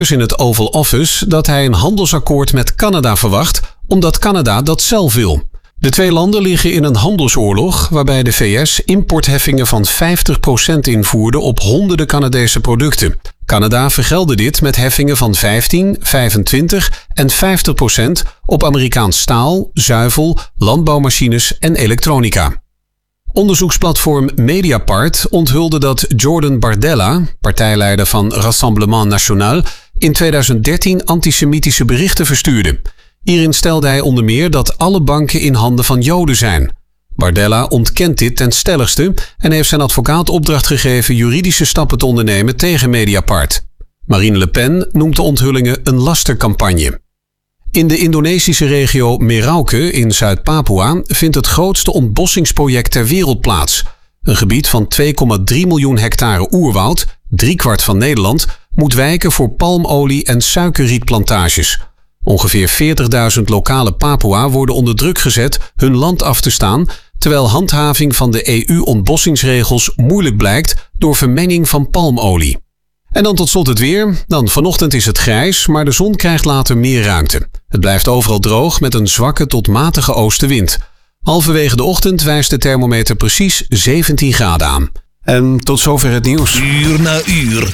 in het Oval Office dat hij een handelsakkoord met Canada verwacht, omdat Canada dat zelf wil. De twee landen liggen in een handelsoorlog waarbij de VS importheffingen van 50% invoerde op honderden Canadese producten. Canada vergeldde dit met heffingen van 15, 25 en 50% op Amerikaans staal, zuivel, landbouwmachines en elektronica. Onderzoeksplatform Mediapart onthulde dat Jordan Bardella, partijleider van Rassemblement National, in 2013 antisemitische berichten verstuurde. Hierin stelde hij onder meer dat alle banken in handen van Joden zijn. Bardella ontkent dit ten stelligste en heeft zijn advocaat opdracht gegeven juridische stappen te ondernemen tegen Mediapart. Marine Le Pen noemt de onthullingen een lastercampagne. In de Indonesische regio Merauke in Zuid-Papua vindt het grootste ontbossingsproject ter wereld plaats. Een gebied van 2,3 miljoen hectare oerwoud, 3/4 van Nederland, moet wijken voor palmolie- en suikerrietplantages. Ongeveer 40.000 lokale Papua worden onder druk gezet hun land af te staan, terwijl handhaving van de EU-ontbossingsregels moeilijk blijkt door vermenging van palmolie. En dan tot slot het weer. Dan vanochtend is het grijs, maar de zon krijgt later meer ruimte. Het blijft overal droog met een zwakke tot matige oostenwind. Halverwege de ochtend wijst de thermometer precies 17 graden aan. En tot zover het nieuws. Uur na uur.